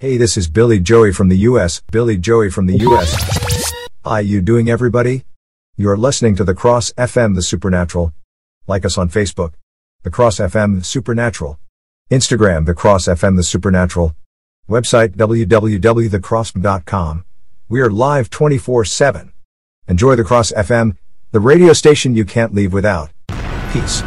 Hey, this is Billy Joey from the US. Billy Joey from the US. How you doing, everybody? You're listening to The Cross FM The Supernatural. Like us on Facebook, The Cross FM The Supernatural. Instagram, The Cross FM The Supernatural. Website, www.thecross.com. We are live 24/7. Enjoy The Cross FM, the radio station you can't leave without. Peace.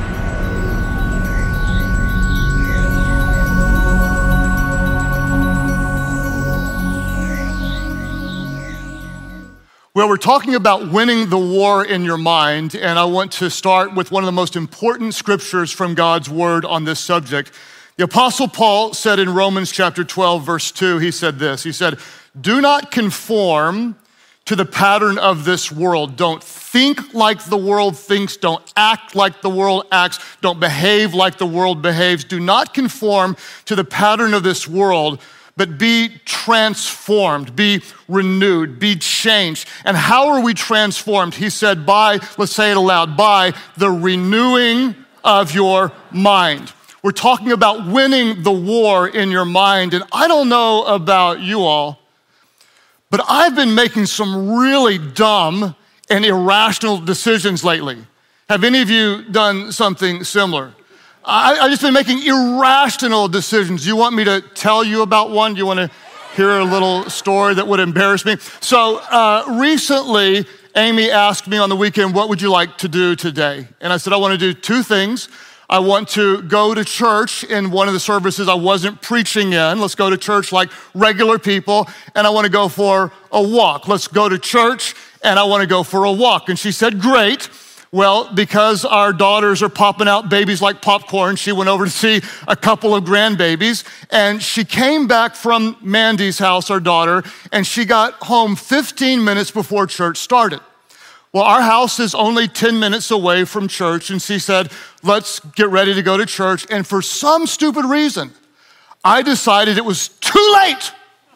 Well, we're talking about winning the war in your mind, and I want to start with one of the most important scriptures from God's word on this subject. The Apostle Paul said in Romans chapter 12, verse 2, he said this, he said, "Do not conform to the pattern of this world. Don't think like the world thinks. Don't act like the world acts. Don't behave like the world behaves. Do not conform to the pattern of this world, but be transformed, be renewed, be changed." And how are we transformed? He said by, let's say it aloud, by the renewing of your mind. We're talking about winning the war in your mind. And I don't know about you all, but I've been making some really dumb and irrational decisions lately. Have any of you done something similar? I've just been making irrational decisions. You want me to tell you about one? You want to hear a little story that would embarrass me? So recently, Amy asked me on the weekend, what would you like to do today? And I said, I want to do two things. I want to go to church in one of the services I wasn't preaching in. Let's go to church like regular people. And I want to go for a walk. Let's go to church and I want to go for a walk. And she said, great. Well, because our daughters are popping out babies like popcorn, she went over to see a couple of grandbabies, and she came back from Mandy's house, our daughter, and she got home 15 minutes before church started. Well, our house is only 10 minutes away from church, and she said, let's get ready to go to church. And for some stupid reason, I decided it was too late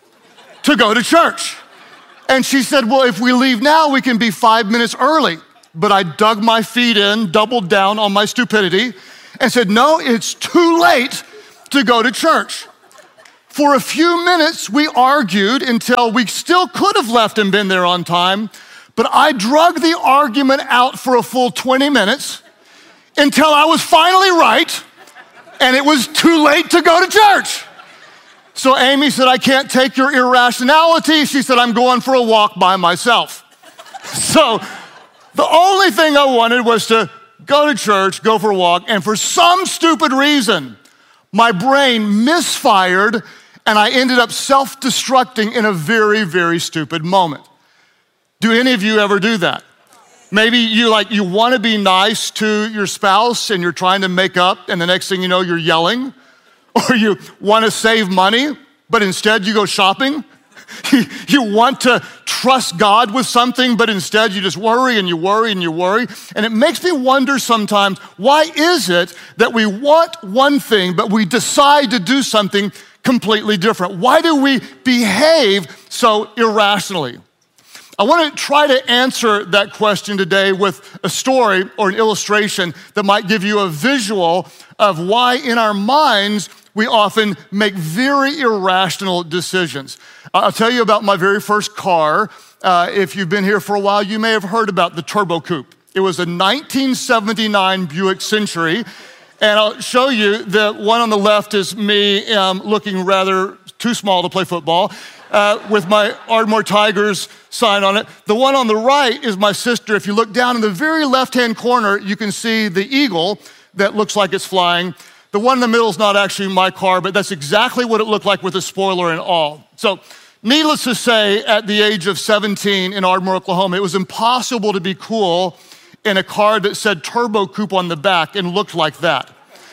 to go to church. And she said, well, if we leave now, we can be 5 minutes early. But I dug my feet in, doubled down on my stupidity, and said, no, it's too late to go to church. For a few minutes, we argued until we still could have left and been there on time, but I drug the argument out for a full 20 minutes until I was finally right, and it was too late to go to church. So Amy said, I can't take your irrationality. She said, I'm going for a walk by myself. So the only thing I wanted was to go to church, go for a walk, and for some stupid reason, my brain misfired and I ended up self-destructing in a very, very stupid moment. Do any of you ever do that? Maybe you want to be nice to your spouse and you're trying to make up, and the next thing you know, you're yelling. Or you want to save money, but instead you go shopping. You want to trust God with something, but instead you just worry and you worry and you worry. And it makes me wonder sometimes, why is it that we want one thing, but we decide to do something completely different? Why do we behave so irrationally? I want to try to answer that question today with a story or an illustration that might give you a visual of why in our minds we often make very irrational decisions. I'll tell you about my very first car. If you've been here for a while, you may have heard about the Turbo Coupe. It was a 1979 Buick Century. And I'll show you the one on the left is me looking rather too small to play football with my Ardmore Tigers sign on it. The one on the right is my sister. If you look down in the very left-hand corner, you can see the eagle that looks like it's flying. The one in the middle is not actually my car, but that's exactly what it looked like with a spoiler and all. So needless to say, at the age of 17 in Ardmore, Oklahoma, it was impossible to be cool in a car that said Turbo Coupe on the back and looked like that.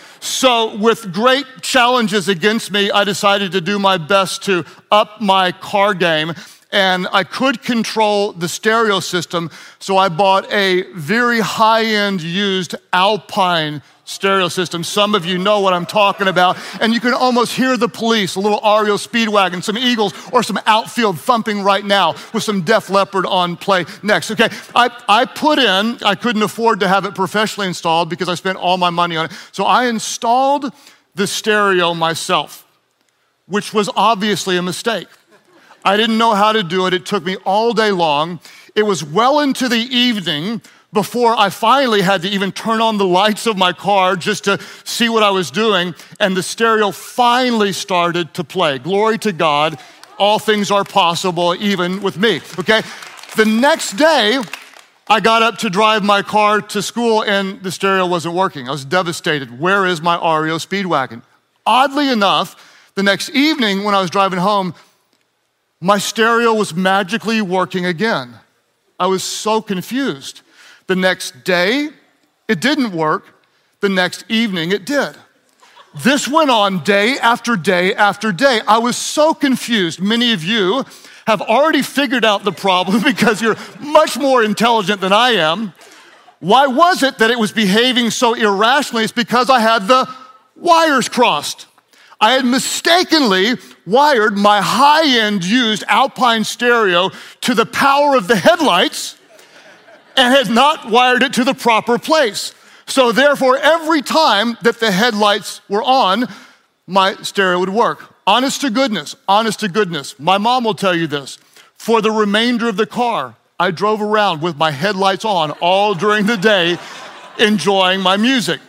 So with great challenges against me, I decided to do my best to up my car game, and I could control the stereo system, so I bought a very high-end used Alpine stereo system. Some of you know what I'm talking about, and you can almost hear the police, a little REO Speedwagon, some Eagles, or some outfield thumping right now with some Def Leppard on play next. Okay, I couldn't afford to have it professionally installed because I spent all my money on it, so I installed the stereo myself. which was obviously a mistake. I didn't know how to do it. It took me all day long. It was well into the evening before I finally had to even turn on the lights of my car just to see what I was doing, and the stereo finally started to play. Glory to God, all things are possible even with me, okay? The next day, I got up to drive my car to school and the stereo wasn't working. I was devastated. Where is my REO Speedwagon? Oddly enough, the next evening when I was driving home, my stereo was magically working again. I was so confused. The next day, it didn't work. The next evening, it did. This went on day after day after day. I was so confused. Many of you have already figured out the problem because you're much more intelligent than I am. Why was it that it was behaving so irrationally? It's because I had the wires crossed. I had mistakenly wired my high-end used Alpine stereo to the power of the headlights and had not wired it to the proper place. So therefore, every time that the headlights were on, my stereo would work. Honest to goodness, my mom will tell you this. For the remainder of the car, I drove around with my headlights on all during the day, enjoying my music.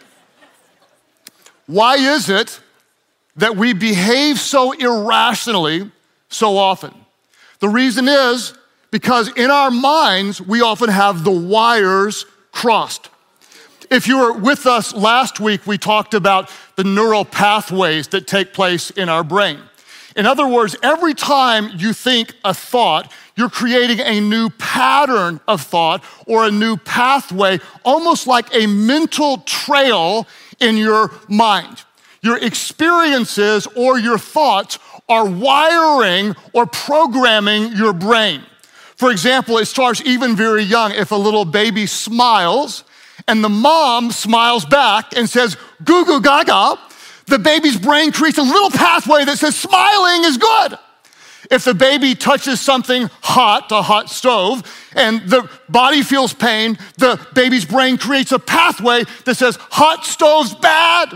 Why is it that we behave so irrationally so often? The reason is because in our minds, we often have the wires crossed. If you were with us last week, we talked about the neural pathways that take place in our brain. In other words, every time you think a thought, you're creating a new pattern of thought or a new pathway, almost like a mental trail in your mind. Your experiences or your thoughts are wiring or programming your brain. For example, it starts even very young. If a little baby smiles and the mom smiles back and says, goo goo gaga, the baby's brain creates a little pathway that says smiling is good. If the baby touches something hot, a hot stove, and the body feels pain, the baby's brain creates a pathway that says hot stove's bad.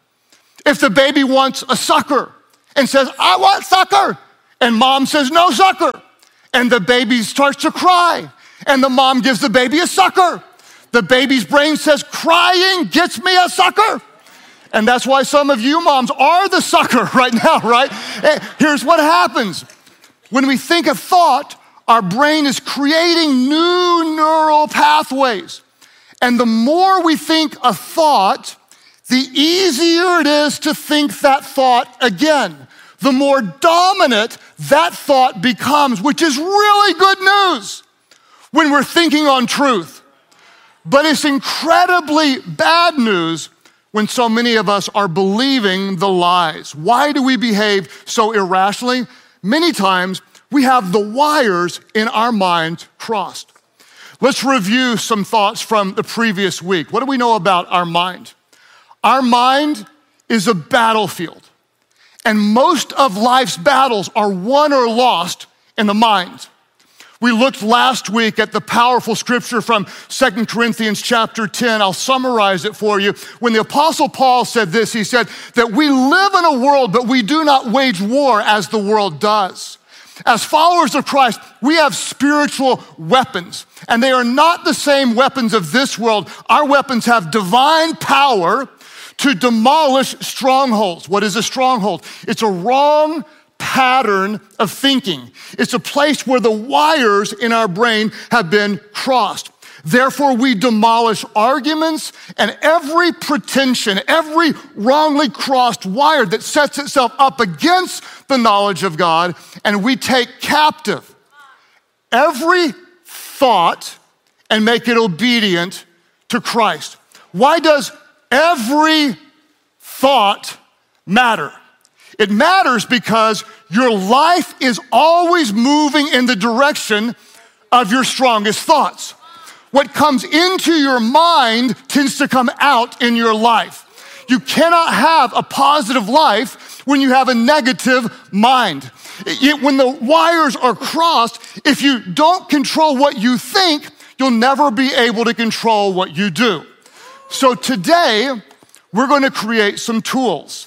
If the baby wants a sucker and says, I want sucker, and mom says, no sucker, and the baby starts to cry, and the mom gives the baby a sucker, the baby's brain says, crying gets me a sucker. And that's why some of you moms are the sucker right now, right? Here's what happens. When we think a thought, our brain is creating new neural pathways. And the more we think a thought, the easier it is to think that thought again. The more dominant that thought becomes, which is really good news when we're thinking on truth. But it's incredibly bad news when so many of us are believing the lies. Why do we behave so irrationally? Many times we have the wires in our minds crossed. Let's review some thoughts from the previous week. What do we know about our mind? Our mind is a battlefield, and most of life's battles are won or lost in the mind. We looked last week at the powerful scripture from 2 Corinthians chapter 10. I'll summarize it for you. When the Apostle Paul said this, he said that we live in a world, but we do not wage war as the world does. As followers of Christ, we have spiritual weapons, and they are not the same weapons of this world. Our weapons have divine power to demolish strongholds. What is a stronghold? It's a wrong pattern of thinking. It's a place where the wires in our brain have been crossed. Therefore, we demolish arguments and every pretension, every wrongly crossed wire that sets itself up against the knowledge of God, and we take captive every thought and make it obedient to Christ. Why does every thought matter? It matters because your life is always moving in the direction of your strongest thoughts. What comes into your mind tends to come out in your life. You cannot have a positive life when you have a negative mind. When the wires are crossed, if you don't control what you think, you'll never be able to control what you do. So today, we're going to create some tools.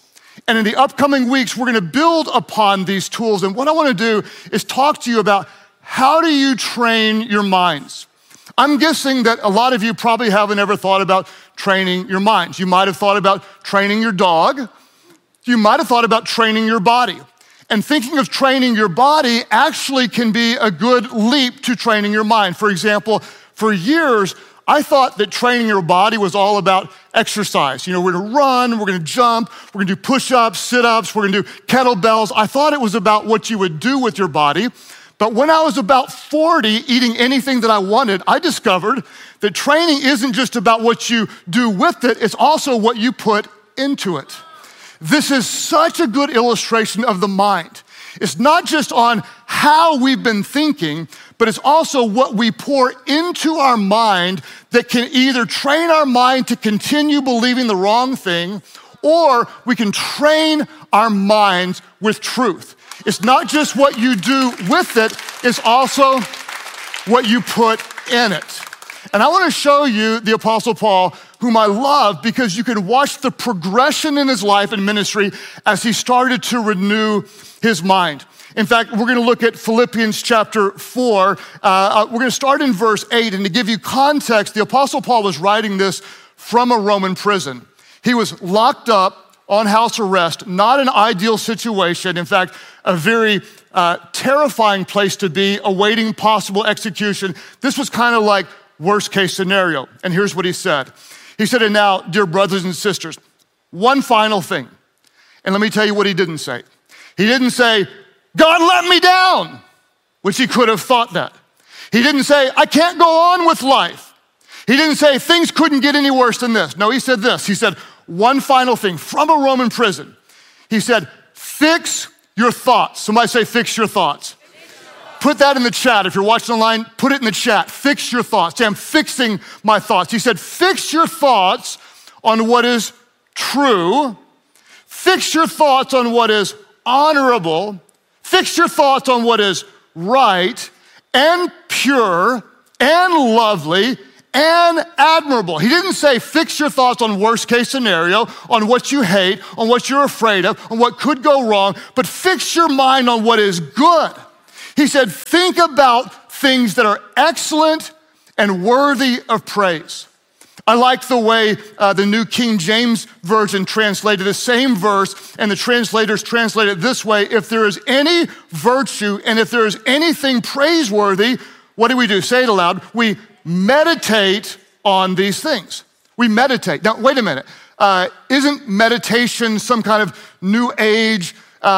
And in the upcoming weeks, we're gonna build upon these tools. And what I wanna do is talk to you about how do you train your minds? I'm guessing that a lot of you probably haven't ever thought about training your minds. You might have thought about training your dog. You might have thought about training your body. And thinking of training your body actually can be a good leap to training your mind. For example, for years, I thought that training your body was all about exercise. You know, we're gonna run, we're gonna jump, we're gonna do push-ups, sit-ups, we're gonna do kettlebells. I thought it was about what you would do with your body. But when I was about 40, eating anything that I wanted, I discovered that training isn't just about what you do with it, it's also what you put into it. This is such a good illustration of the mind. It's not just on how we've been thinking, but it's also what we pour into our mind that can either train our mind to continue believing the wrong thing, or we can train our minds with truth. It's not just what you do with it, it's also what you put in it. And I want to show you the Apostle Paul, whom I love because you can watch the progression in his life and ministry as he started to renew his mind. In fact, we're going to look at Philippians chapter 4. We're going to start in verse 8. And to give you context, the Apostle Paul was writing this from a Roman prison. He was locked up on house arrest, not an ideal situation. In fact, a very terrifying place to be, awaiting possible execution. This was kind of like worst case scenario. And here's what he said. He said, and now, dear brothers and sisters, one final thing. And let me tell you what he didn't say. He didn't say, God let me down, which he could have thought that. He didn't say, I can't go on with life. He didn't say, things couldn't get any worse than this. No, he said this. He said, one final thing from a Roman prison. He said, fix your thoughts. Somebody say, fix your thoughts. Put that in the chat. If you're watching online, put it in the chat. Fix your thoughts. Say, I'm fixing my thoughts. He said, fix your thoughts on what is true. Fix your thoughts on what is honorable. Fix your thoughts on what is right and pure and lovely and admirable. He didn't say fix your thoughts on worst case scenario, on what you hate, on what you're afraid of, on what could go wrong, but fix your mind on what is good. He said, think about things that are excellent and worthy of praise. I like the way the New King James Version translated the same verse, and the translators translate it this way: if there is any virtue and if there is anything praiseworthy, what do? Say it aloud. We meditate on these things. We meditate. Now, wait a minute. Isn't meditation some kind of new age,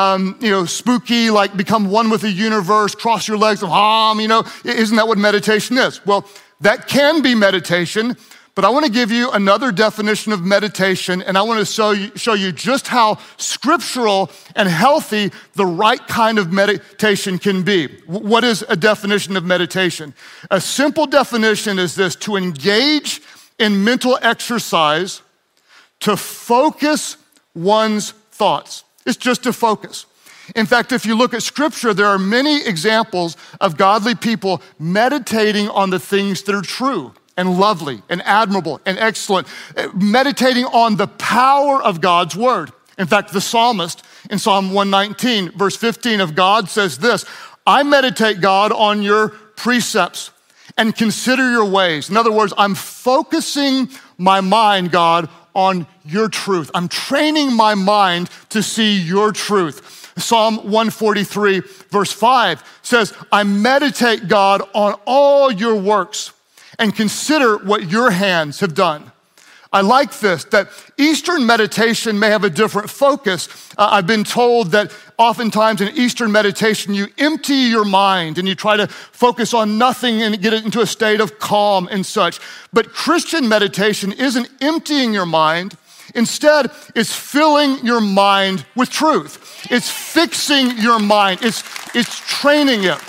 spooky, like become one with the universe, cross your legs and hum, isn't that what meditation is? Well, that can be meditation, but I want to give you another definition of meditation, and I want to show you just how scriptural and healthy the right kind of meditation can be. What is a definition of meditation? A simple definition is this: to engage in mental exercise to focus one's thoughts. It's just to focus. In fact, if you look at scripture, there are many examples of godly people meditating on the things that are true and lovely and admirable and excellent, meditating on the power of God's word. In fact, the psalmist in Psalm 119, verse 15 of God says this: I meditate, God, on your precepts and consider your ways. In other words, I'm focusing my mind, God, on your truth. I'm training my mind to see your truth. Psalm 143, verse 5 says, I meditate, God, on all your works and consider what your hands have done. I like this, that Eastern meditation may have a different focus. I've been told that oftentimes in Eastern meditation, you empty your mind and you try to focus on nothing and get it into a state of calm and such. But Christian meditation isn't emptying your mind. Instead, it's filling your mind with truth. It's fixing your mind. It's training it.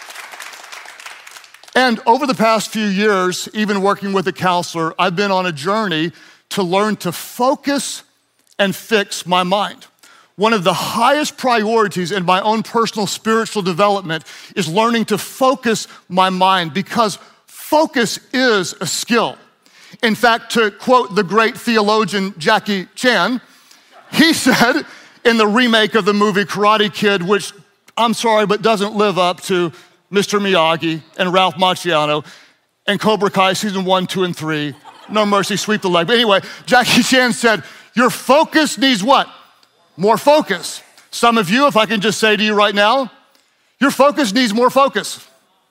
And over the past few years, even working with a counselor, I've been on a journey to learn to focus and fix my mind. One of the highest priorities in my own personal spiritual development is learning to focus my mind, because focus is a skill. In fact, to quote the great theologian Jackie Chan, he said, in the remake of the movie Karate Kid, which, I'm sorry, but doesn't live up to Mr. Miyagi and Ralph Macchio and Cobra Kai season 1, 2, and 3. No mercy, sweep the leg. But anyway, Jackie Chan said, your focus needs what? More focus. Some of you, if I can just say to you right now, your focus needs more focus.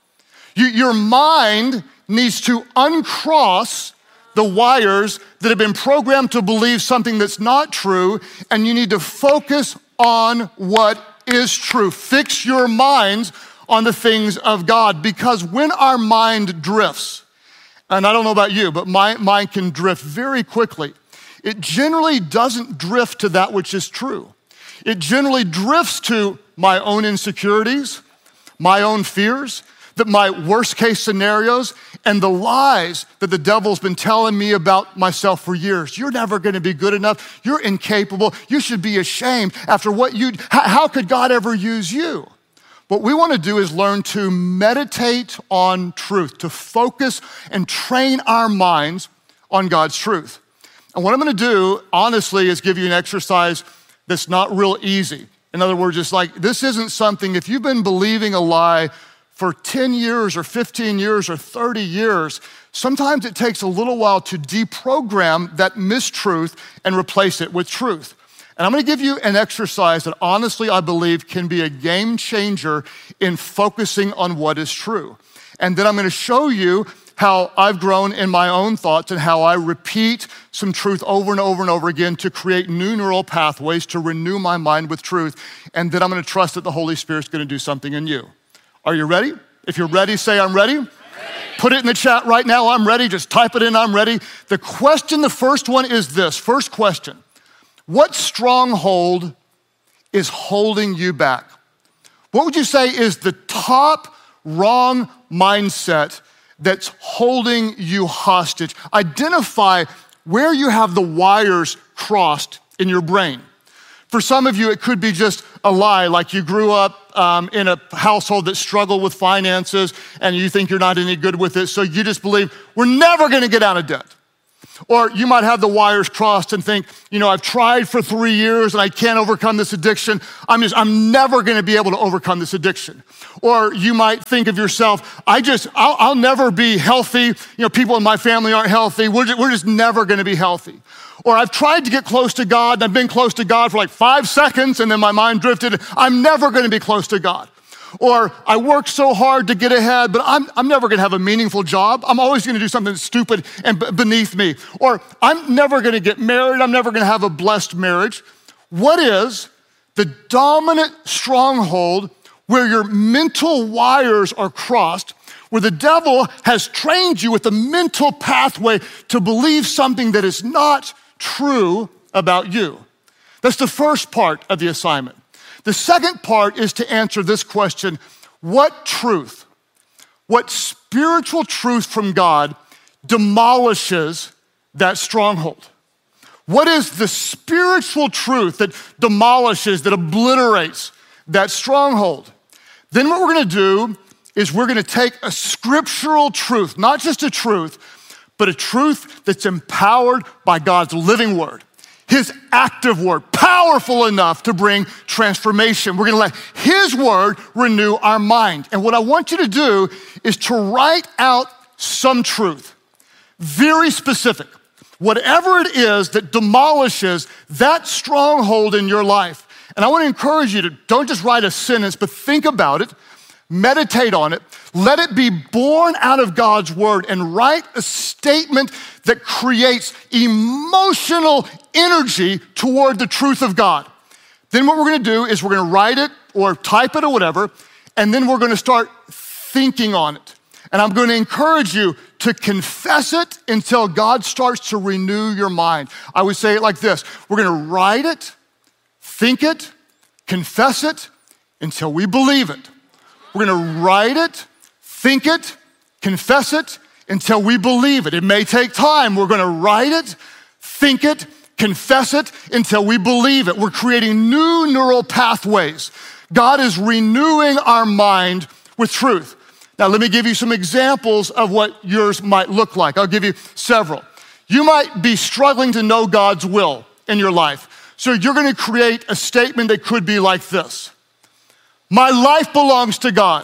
Your mind needs to uncross the wires that have been programmed to believe something that's not true, and you need to focus on what is true. Fix your minds on the things of God, because when our mind drifts, and I don't know about you, but my mind can drift very quickly. It generally doesn't drift to that which is true. It generally drifts to my own insecurities, my own fears, that my worst case scenarios, and the lies that the devil's been telling me about myself for years. You're never gonna be good enough. You're incapable. You should be ashamed after what how could God ever use you? What we wanna do is learn to meditate on truth, to focus and train our minds on God's truth. And what I'm gonna do, honestly, is give you an exercise that's not real easy. In other words, it's like, this isn't something, if you've been believing a lie for 10 years or 15 years or 30 years, sometimes it takes a little while to deprogram that mistruth and replace it with truth. And I'm gonna give you an exercise that honestly I believe can be a game changer in focusing on what is true. And then I'm gonna show you how I've grown in my own thoughts and how I repeat some truth over and over and over again to create new neural pathways to renew my mind with truth. And then I'm gonna trust that the Holy Spirit's gonna do something in you. Are you ready? If you're ready, say, I'm ready. Ready. Put it in the chat right now, I'm ready. Just type it in, I'm ready. The question, the first one is this. First question, what stronghold is holding you back? What would you say is the top wrong mindset that's holding you hostage? Identify where you have the wires crossed in your brain. For some of you, it could be just a lie, like you grew up in a household that struggled with finances and you think you're not any good with it, so you just believe, we're never gonna get out of debt. Or you might have the wires crossed and think, I've tried for 3 years and I can't overcome this addiction. I'm never gonna be able to overcome this addiction. Or you might think of yourself, I'll never be healthy. People in my family aren't healthy. We're just never gonna be healthy. Or I've tried to get close to God and I've been close to God for like 5 seconds and then my mind drifted. I'm never gonna be close to God. Or I worked so hard to get ahead, but I'm never gonna have a meaningful job. I'm always gonna do something stupid and beneath me. Or I'm never gonna get married. I'm never gonna have a blessed marriage. What is the dominant stronghold where your mental wires are crossed, where the devil has trained you with a mental pathway to believe something that is not true about you? That's the first part of the assignment. The second part is to answer this question: what truth, what spiritual truth from God demolishes that stronghold? What is the spiritual truth that demolishes, that obliterates that stronghold? Then what we're gonna do is we're gonna take a scriptural truth, not just a truth, but a truth that's empowered by God's living word, his active word, powerful enough to bring transformation. We're gonna let his word renew our mind. And what I want you to do is to write out some truth, very specific. Whatever it is that demolishes that stronghold in your life. And I wanna encourage you to don't just write a sentence, but think about it, meditate on it, let it be born out of God's word, and write a statement that creates emotional energy toward the truth of God. Then what we're gonna do is we're gonna write it or type it or whatever, and then we're gonna start thinking on it. And I'm gonna encourage you to confess it until God starts to renew your mind. I would say it like this: we're gonna write it, think it, confess it until we believe it. We're gonna write it, think it, confess it until we believe it. It may take time. We're gonna write it, think it, confess it until we believe it. We're creating new neural pathways. God is renewing our mind with truth. Now, let me give you some examples of what yours might look like. I'll give you several. You might be struggling to know God's will in your life. So you're gonna create a statement that could be like this. My life belongs to God.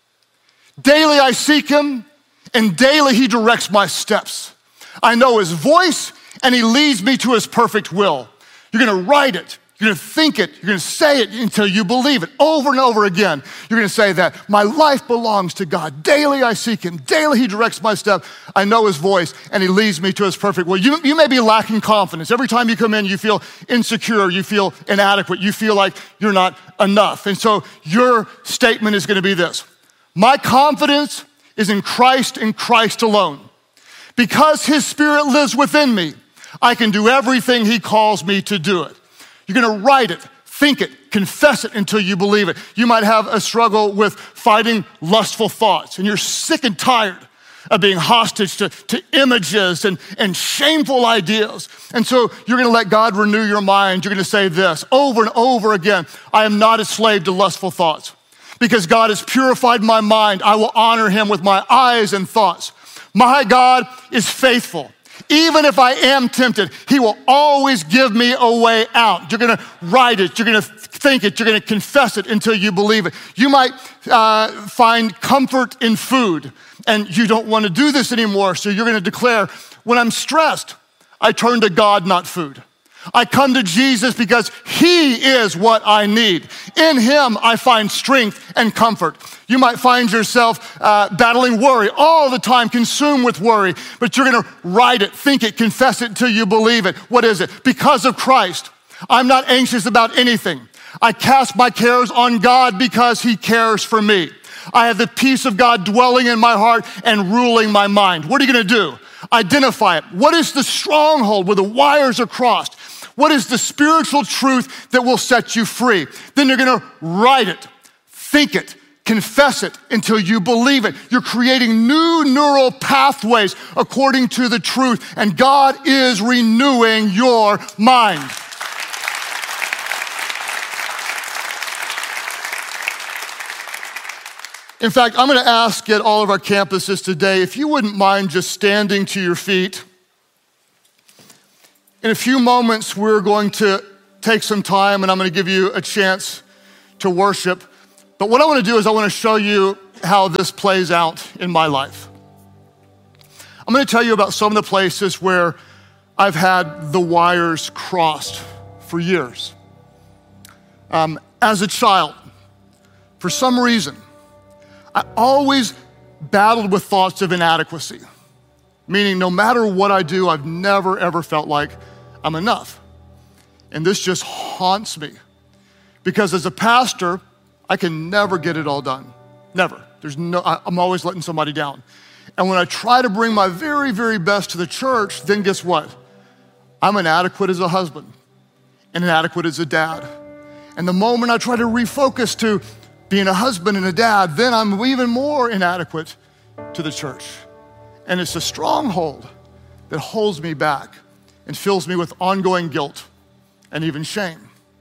Daily I seek him, and daily he directs my steps. I know his voice, and he leads me to his perfect will. You're gonna write it, you're gonna think it, you're gonna say it until you believe it over and over again. You're gonna say that my life belongs to God. Daily I seek him, daily he directs my step. I know his voice, and he leads me to his perfect will. You may be lacking confidence. Every time you come in, you feel insecure, you feel inadequate, you feel like you're not enough. And so your statement is gonna be this. My confidence is in Christ and Christ alone. Because his spirit lives within me, I can do everything he calls me to do it. You're gonna write it, think it, confess it until you believe it. You might have a struggle with fighting lustful thoughts, and you're sick and tired of being hostage to images and shameful ideas. And so you're gonna let God renew your mind. You're gonna say this over and over again. I am not a slave to lustful thoughts. Because God has purified my mind, I will honor him with my eyes and thoughts. My God is faithful. Even if I am tempted, he will always give me a way out. You're gonna write it, you're gonna think it, you're gonna confess it until you believe it. You might find comfort in food, and you don't wanna do this anymore, so you're gonna declare, when I'm stressed, I turn to God, not food. I come to Jesus because he is what I need. In him, I find strength and comfort. You might find yourself battling worry all the time, consumed with worry, but you're gonna write it, think it, confess it until you believe it. What is it? Because of Christ, I'm not anxious about anything. I cast my cares on God because he cares for me. I have the peace of God dwelling in my heart and ruling my mind. What are you gonna do? Identify it. What is the stronghold where the wires are crossed? What is the spiritual truth that will set you free? Then you're gonna write it, think it, confess it until you believe it. You're creating new neural pathways according to the truth, and God is renewing your mind. In fact, I'm gonna ask at all of our campuses today, if you wouldn't mind just standing to your feet. In a few moments, we're going to take some time, and I'm gonna give you a chance to worship. But what I wanna do is I wanna show you how this plays out in my life. I'm gonna tell you about some of the places where I've had the wires crossed for years. As a child, for some reason, I always battled with thoughts of inadequacy, meaning no matter what I do, I've never ever felt like I'm enough. And this just haunts me because as a pastor, I can never get it all done. Never. I'm always letting somebody down. And when I try to bring my very, very best to the church, then guess what? I'm inadequate as a husband and inadequate as a dad. And the moment I try to refocus to being a husband and a dad, then I'm even more inadequate to the church. And it's a stronghold that holds me back and fills me with ongoing guilt and even shame.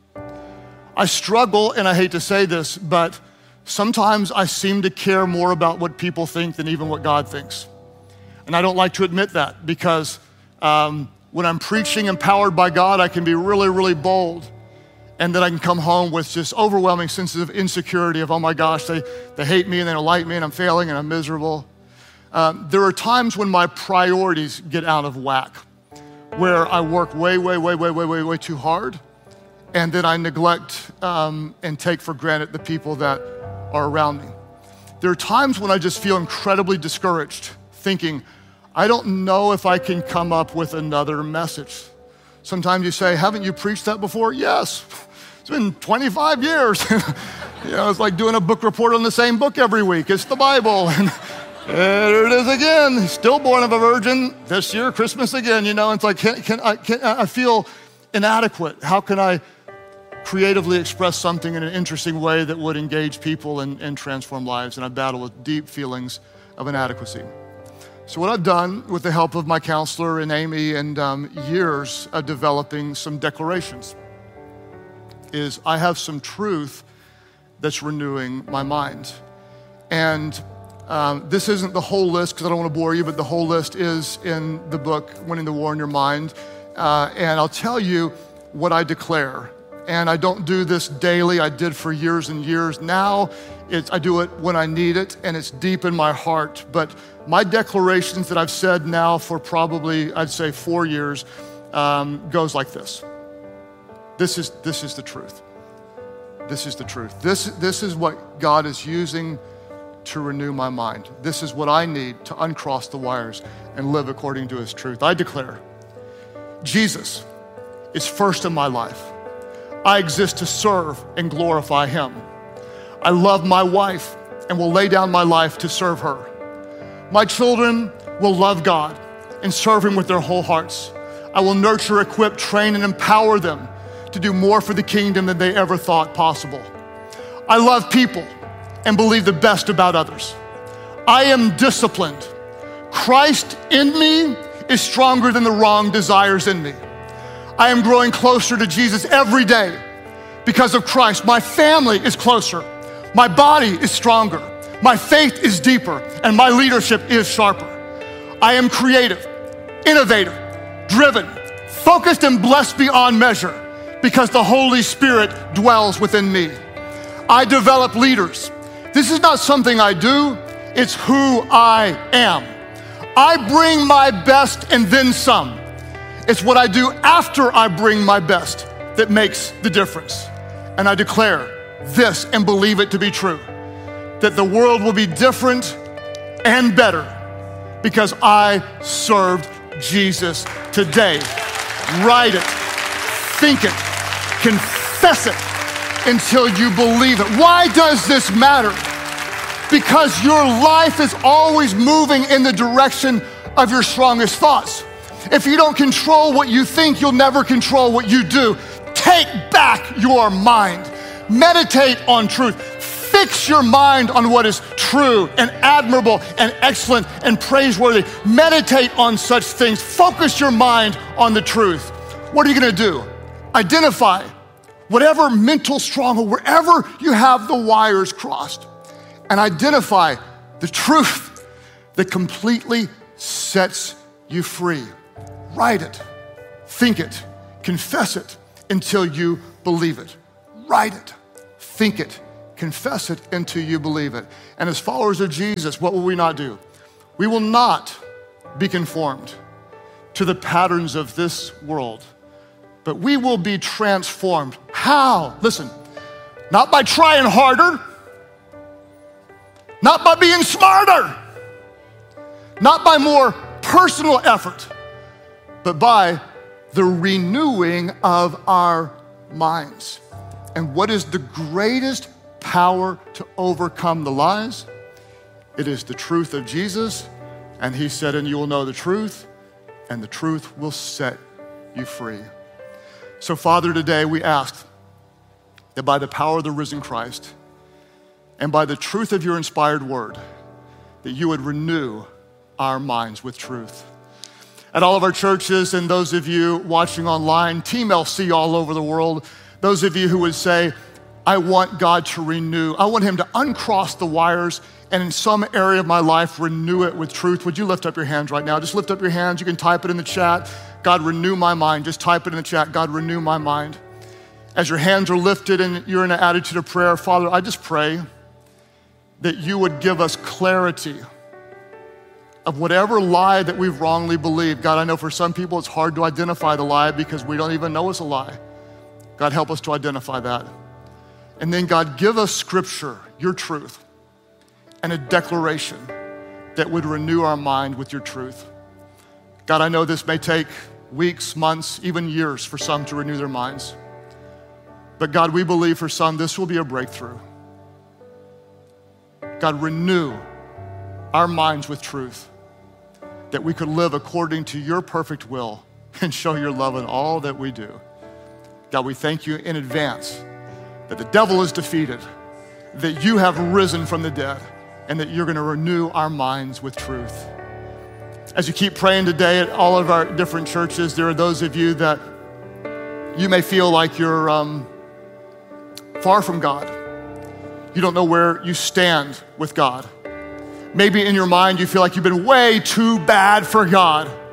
I struggle, and I hate to say this, but sometimes I seem to care more about what people think than even what God thinks. And I don't like to admit that because when I'm preaching empowered by God, I can be really, really bold. And then I can come home with just overwhelming senses of insecurity of, oh my gosh, they hate me and they don't like me and I'm failing and I'm miserable. There are times when my priorities get out of whack, where I work way too hard, and then I neglect and take for granted the people that are around me. There are times when I just feel incredibly discouraged, thinking, I don't know if I can come up with another message. Sometimes you say, haven't you preached that before? Yes, it's been 25 years. It's like doing a book report on the same book every week. It's the Bible. And there it is again, stillborn of a virgin, this year, Christmas again, It's like, I feel inadequate. How can I creatively express something in an interesting way that would engage people and transform lives? And I battle with deep feelings of inadequacy. So what I've done with the help of my counselor and Amy and years of developing some declarations is I have some truth that's renewing my mind. And this isn't the whole list because I don't want to bore you, but the whole list is in the book, Winning the War in Your Mind. And I'll tell you, what I declare. And I don't do this daily. I did for years and years. Now I do it when I need it, and it's deep in my heart. But my declarations that I've said now for probably, I'd say 4 years, goes like this. This is the truth. This is the truth. This is what God is using to renew my mind. This is what I need to uncross the wires and live according to his truth. I declare, Jesus is first in my life. I exist to serve and glorify him. I love my wife and will lay down my life to serve her. My children will love God and serve him with their whole hearts. I will nurture, equip, train, and empower them to do more for the kingdom than they ever thought possible. I love people and believe the best about others. I am disciplined. Christ in me is stronger than the wrong desires in me. I am growing closer to Jesus every day because of Christ. My family is closer. My body is stronger. My faith is deeper, and my leadership is sharper. I am creative, innovative, driven, focused, and blessed beyond measure because the Holy Spirit dwells within me. I develop leaders. This is not something I do, it's who I am. I bring my best and then some. It's what I do after I bring my best that makes the difference. And I declare this and believe it to be true, that the world will be different and better because I served Jesus today. Write it, think it, confess it until you believe it. Why does this matter? Because your life is always moving in the direction of your strongest thoughts. If you don't control what you think, you'll never control what you do. Take back your mind. Meditate on truth. Fix your mind on what is true and admirable and excellent and praiseworthy. Meditate on such things. Focus your mind on the truth. What are you gonna do? Identify whatever mental stronghold, wherever you have the wires crossed, and identify the truth that completely sets you free. Write it, think it, confess it until you believe it. Write it, think it, confess it until you believe it. And as followers of Jesus, what will we not do? We will not be conformed to the patterns of this world, but we will be transformed. How? Listen, not by trying harder, not by being smarter, not by more personal effort, but by the renewing of our minds. And what is the greatest power to overcome the lies? It is the truth of Jesus. And he said, and you will know the truth, and the truth will set you free. So Father, today we ask that by the power of the risen Christ and by the truth of your inspired word, that you would renew our minds with truth. At all of our churches and those of you watching online, Team LC all over the world, those of you who would say, I want God to renew, I want him to uncross the wires and in some area of my life, renew it with truth. Would you lift up your hands right now? Just lift up your hands. You can type it in the chat. God, renew my mind. Just type it in the chat. God, renew my mind. As your hands are lifted and you're in an attitude of prayer, Father, I just pray that you would give us clarity of whatever lie that we've wrongly believed. God, I know for some people it's hard to identify the lie because we don't even know it's a lie. God, help us to identify that. And then God, give us scripture, your truth, and a declaration that would renew our mind with your truth. God, I know this may take weeks, months, even years for some to renew their minds. But God, we believe for some this will be a breakthrough. God, renew our minds with truth, that we could live according to your perfect will and show your love in all that we do. God, we thank you in advance that the devil is defeated, that you have risen from the dead, and that you're gonna renew our minds with truth. As you keep praying today at all of our different churches, there are those of you that you may feel like you're far from God. You don't know where you stand with God. Maybe in your mind you feel like you've been way too bad for God.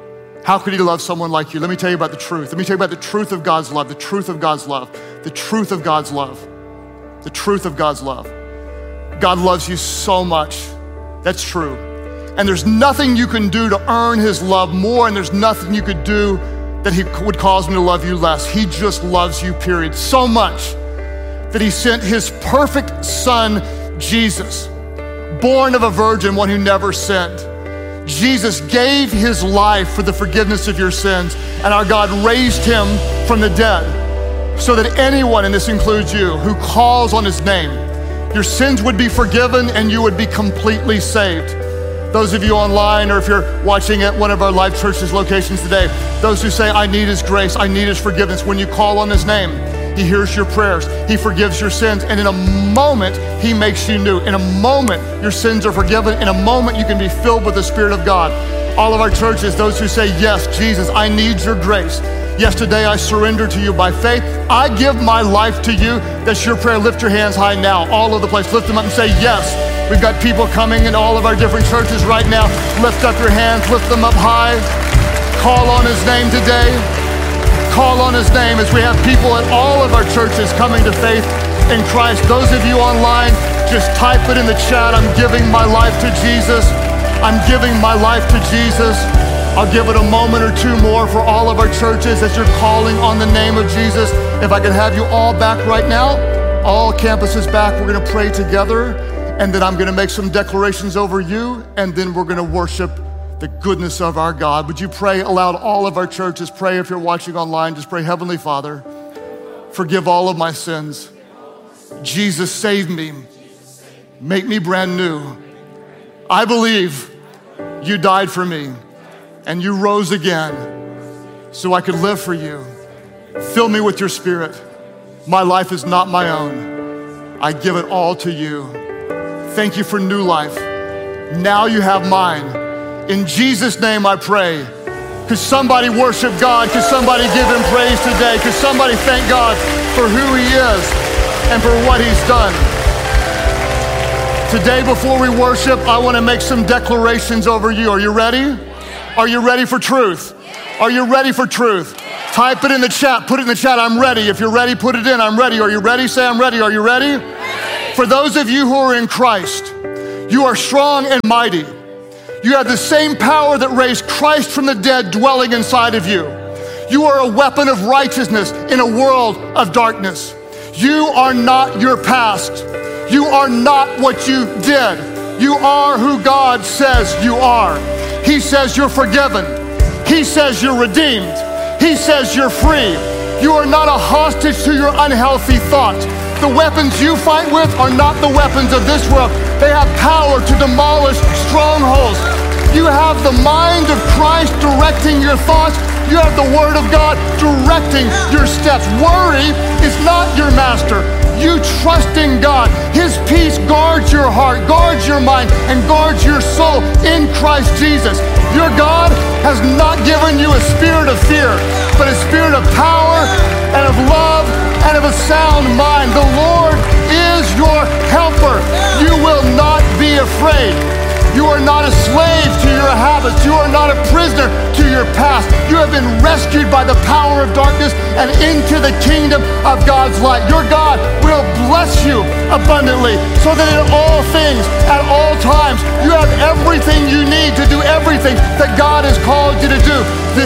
How could he love someone like you? Let me tell you about the truth. Let me tell you about the truth of God's love, the truth of God's love, the truth of God's love, the truth of God's love. God loves you so much. That's true. And there's nothing you can do to earn his love more, and there's nothing you could do that he would cause me to love you less. He just loves you, period. So much that he sent his perfect son, Jesus, born of a virgin, one who never sinned. Jesus gave his life for the forgiveness of your sins, and our God raised him from the dead so that anyone, and this includes you, who calls on his name, your sins would be forgiven and you would be completely saved. Those of you online, or if you're watching at one of our Life Church's locations today, those who say, I need his grace, I need his forgiveness, when you call on his name, he hears your prayers, he forgives your sins, and in a moment, he makes you new. In a moment, your sins are forgiven. In a moment, you can be filled with the Spirit of God. All of our churches, those who say, yes, Jesus, I need your grace. Yes, today I surrender to you by faith. I give my life to you. That's your prayer. Lift your hands high now, all over the place. Lift them up and say, yes. We've got people coming in all of our different churches right now. Lift up your hands, lift them up high. Call on his name today. Call on his name as we have people at all of our churches coming to faith in Christ. Those of you online, just type it in the chat. I'm giving my life to Jesus. I'm giving my life to Jesus. I'll give it a moment or two more for all of our churches as you're calling on the name of Jesus. If I could have you all back right now, all campuses back, we're gonna pray together, and then I'm gonna make some declarations over you, and then we're gonna worship the goodness of our God. Would you pray aloud? All of our churches, pray. If you're watching online, just pray, Heavenly Father, forgive all of my sins. Jesus, save me. Make me brand new. I believe you died for me and you rose again so I could live for you. Fill me with your Spirit. My life is not my own. I give it all to you. Thank you for new life. Now you have mine. In Jesus' name I pray. Could somebody worship God? Could somebody give him praise today? Could somebody thank God for who he is and for what he's done? Today, before we worship, I want to make some declarations over you. Are you ready? Are you ready for truth? Are you ready for truth? Type it in the chat. Put it in the chat. I'm ready. If you're ready, put it in. I'm ready. Are you ready? Say, I'm ready. Are you ready? For those of you who are in Christ, you are strong and mighty. You have the same power that raised Christ from the dead dwelling inside of you. You are a weapon of righteousness in a world of darkness. You are not your past. You are not what you did. You are who God says you are. He says you're forgiven. He says you're redeemed. He says you're free. You are not a hostage to your unhealthy thoughts. The weapons you fight with are not the weapons of this world. They have power to demolish strongholds. You have the mind of Christ directing your thoughts. You have the Word of God directing your steps. Worry is not your master. You trust in God. His peace guards your heart, guards your mind, and guards your soul in Christ Jesus. Your God has not given you a spirit of fear, but a spirit of power and of love and of a sound mind. The Lord is your helper. You will not be afraid. You are not a slave to your habits. You are not a prisoner to your past. You have been rescued by the power of darkness and into the kingdom of God's light. Your God will bless you abundantly so that in all things, at all times, you have everything you need to do everything that God has called you to do. The